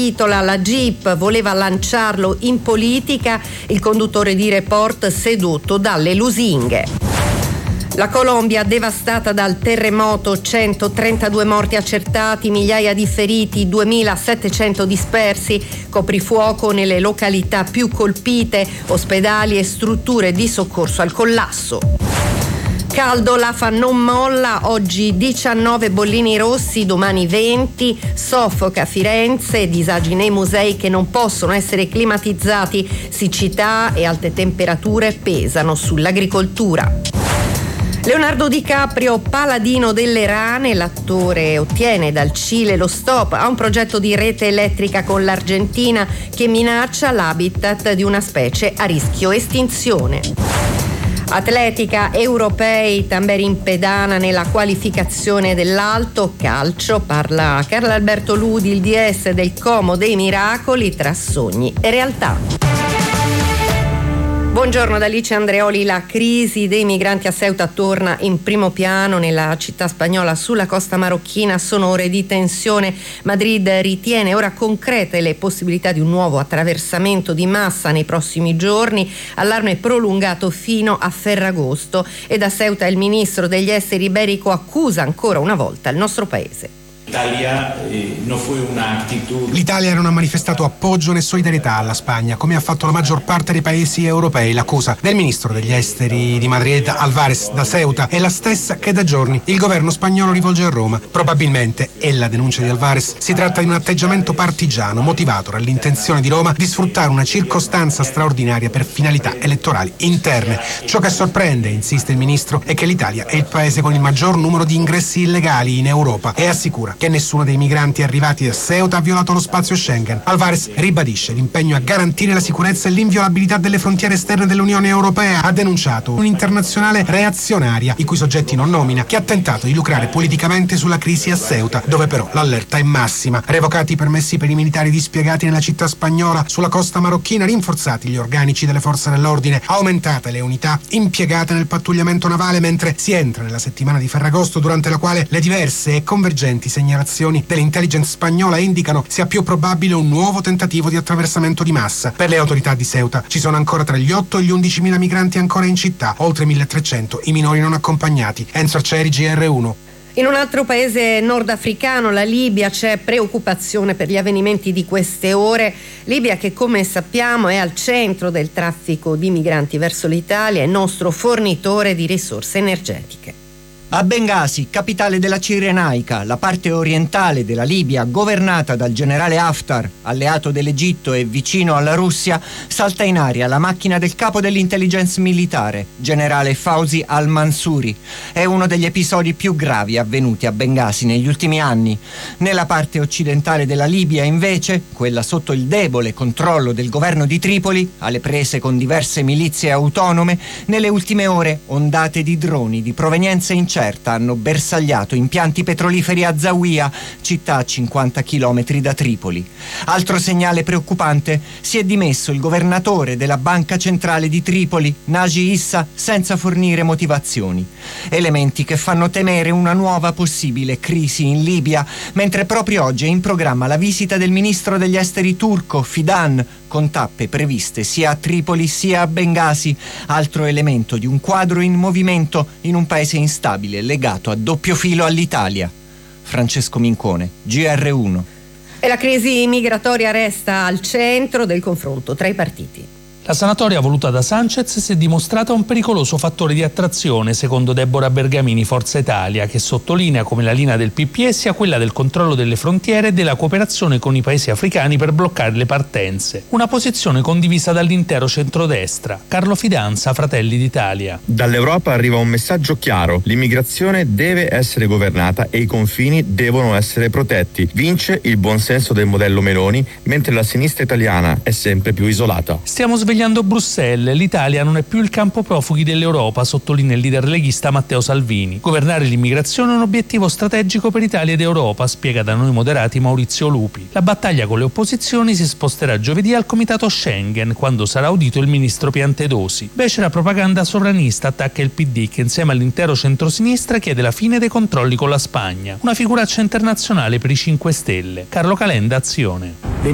titola "La Jeep voleva lanciarlo in politica, il conduttore di Report sedotto dalle lusinghe". La Colombia devastata dal terremoto, 132 morti accertati, migliaia di feriti, 2.700 dispersi, coprifuoco nelle località più colpite, ospedali e strutture di soccorso al collasso. Caldo, l'AFA non molla, oggi 19 bollini rossi, domani 20, soffoca Firenze, disagi nei musei che non possono essere climatizzati, siccità e alte temperature pesano sull'agricoltura. Leonardo DiCaprio, paladino delle rane, l'attore ottiene dal Cile lo stop a un progetto di rete elettrica con l'Argentina che minaccia l'habitat di una specie a rischio estinzione. Atletica, europei, Tamberin pedana nella qualificazione dell'alto, calcio, parla Carlo Alberto Ludi, il DS del Como dei miracoli tra sogni e realtà. Buongiorno da Alice Andreoli. La crisi dei migranti a Ceuta torna in primo piano nella città spagnola sulla costa marocchina. Sono ore di tensione. Madrid ritiene ora concrete le possibilità di un nuovo attraversamento di massa nei prossimi giorni. Allarme prolungato fino a Ferragosto. E da Ceuta il ministro degli esteri iberico accusa ancora una volta il nostro paese. L'Italia non ha manifestato appoggio né solidarietà alla Spagna, come ha fatto la maggior parte dei paesi europei. L'accusa del ministro degli esteri di Madrid, Álvarez, da Ceuta, è la stessa che da giorni il governo spagnolo rivolge a Roma. Probabilmente, è la denuncia di Álvarez, si tratta di un atteggiamento partigiano motivato dall'intenzione di Roma di sfruttare una circostanza straordinaria per finalità elettorali interne. Ciò che sorprende, insiste il ministro, è che l'Italia è il paese con il maggior numero di ingressi illegali in Europa e assicura che nessuno dei migranti arrivati a Ceuta ha violato lo spazio Schengen. Álvarez ribadisce l'impegno a garantire la sicurezza e l'inviolabilità delle frontiere esterne dell'Unione Europea. Ha denunciato un'internazionale reazionaria, i cui soggetti non nomina, che ha tentato di lucrare politicamente sulla crisi a Ceuta, dove però l'allerta è massima. Revocati i permessi per i militari dispiegati nella città spagnola, sulla costa marocchina rinforzati gli organici delle forze dell'ordine, aumentate le unità impiegate nel pattugliamento navale, mentre si entra nella settimana di Ferragosto, durante la quale le diverse e convergenti segnalazioni dell'intelligence spagnola indicano sia più probabile un nuovo tentativo di attraversamento di massa. Per le autorità di Ceuta ci sono ancora tra gli 8 e gli 11.000 migranti ancora in città, oltre 1.300 i minori non accompagnati. Enzo Arcieri, GR1. In un altro paese nordafricano, la Libia, c'è preoccupazione per gli avvenimenti di queste ore. Libia che, come sappiamo, è al centro del traffico di migranti verso l'Italia e nostro fornitore di risorse energetiche. A Bengasi, capitale della Cirenaica, la parte orientale della Libia, governata dal generale Haftar, alleato dell'Egitto e vicino alla Russia, salta in aria la macchina del capo dell'intelligence militare, generale Fauzi al-Mansuri. È uno degli episodi più gravi avvenuti a Bengasi negli ultimi anni. Nella parte occidentale della Libia, invece, quella sotto il debole controllo del governo di Tripoli, alle prese con diverse milizie autonome, nelle ultime ore ondate di droni di provenienza incerta hanno bersagliato impianti petroliferi a Zawiya, città a 50 chilometri da Tripoli. Altro segnale preoccupante: si è dimesso il governatore della Banca Centrale di Tripoli, Naji Issa, senza fornire motivazioni. Elementi che fanno temere una nuova possibile crisi in Libia, mentre proprio oggi è in programma la visita del ministro degli esteri turco, Fidan, con tappe previste sia a Tripoli sia a Bengasi, altro elemento di un quadro in movimento in un paese instabile legato a doppio filo all'Italia. Francesco Mincone, GR1. E la crisi migratoria resta al centro del confronto tra i partiti. La sanatoria voluta da Sanchez si è dimostrata un pericoloso fattore di attrazione, secondo Deborah Bergamini, Forza Italia, che sottolinea come la linea del PPE sia quella del controllo delle frontiere e della cooperazione con i paesi africani per bloccare le partenze. Una posizione condivisa dall'intero centrodestra. Carlo Fidanza, Fratelli d'Italia. Dall'Europa arriva un messaggio chiaro: l'immigrazione deve essere governata e i confini devono essere protetti. Vince il buonsenso del modello Meloni, mentre la sinistra italiana è sempre più isolata. Stiamo svegliando Bruxelles, l'Italia non è più il campo profughi dell'Europa, sottolinea il leader leghista Matteo Salvini. Governare l'immigrazione è un obiettivo strategico per Italia ed Europa, spiega da Noi Moderati Maurizio Lupi. La battaglia con le opposizioni si sposterà giovedì al comitato Schengen, quando sarà audito il ministro Piantedosi. Becera propaganda sovranista attacca il PD, che insieme all'intero centrosinistra chiede la fine dei controlli con la Spagna. Una figuraccia internazionale per i 5 Stelle. Carlo Calenda, Azione.